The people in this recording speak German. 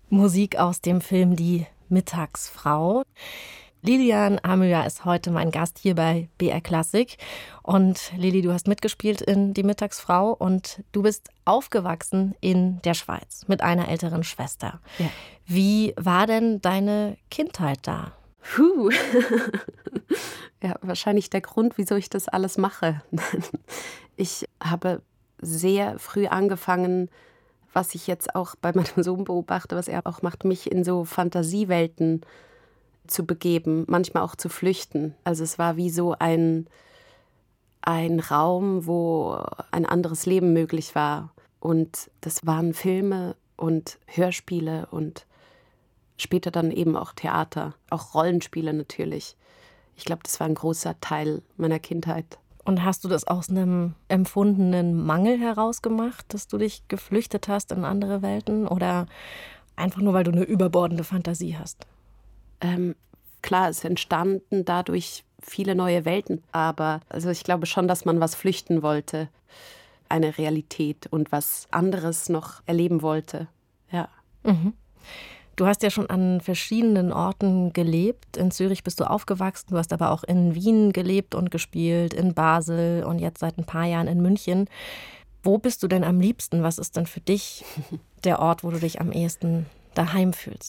Musik aus dem Film Die Mittagsfrau. Lilian Amüya ist heute mein Gast hier bei BR Klassik. Und Lili, du hast mitgespielt in Die Mittagsfrau und du bist aufgewachsen in der Schweiz mit einer älteren Schwester. Ja. Wie war denn deine Kindheit da? Ja, wahrscheinlich der Grund, wieso ich das alles mache. Ich habe sehr früh angefangen, was ich jetzt auch bei meinem Sohn beobachte, was er auch macht, mich in so Fantasiewelten zu begeben, manchmal auch zu flüchten. Also es war wie so ein Raum, wo ein anderes Leben möglich war. Und das waren Filme und Hörspiele und später dann eben auch Theater, auch Rollenspiele natürlich. Ich glaube, das war ein großer Teil meiner Kindheit. Und hast du das aus einem empfundenen Mangel heraus gemacht, dass du dich geflüchtet hast in andere Welten oder einfach nur, weil du eine überbordende Fantasie hast? Klar, es entstanden dadurch viele neue Welten, aber also ich glaube schon, dass man was flüchten wollte, eine Realität und was anderes noch erleben wollte. Ja. Mhm. Du hast ja schon an verschiedenen Orten gelebt. In Zürich bist du aufgewachsen, du hast aber auch in Wien gelebt und gespielt, in Basel und jetzt seit ein paar Jahren in München. Wo bist du denn am liebsten? Was ist denn für dich der Ort, wo du dich am ehesten daheim fühlst?